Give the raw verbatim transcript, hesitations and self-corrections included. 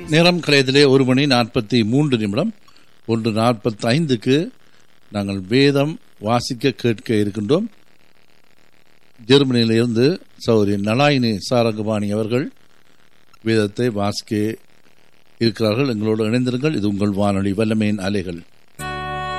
நேரம் கலையத்திலே ஒரு மணி நாற்பத்தி மூன்று நிமிடம் ஒன்று நாற்பத்தி ஐந்துக்கு நாங்கள் வேதம் வாசிக்க கேட்க இருக்கின்றோம். ஜெர்மனியிலிருந்து சௌரி நலாயினி சாரங்கபாணி அவர்கள் வேதத்தை வாசிக்க இருக்கிறார்கள். எங்களோடு இணைந்திருங்கள். இது உங்கள் வானொலி வல்லமையின் அலைகள்.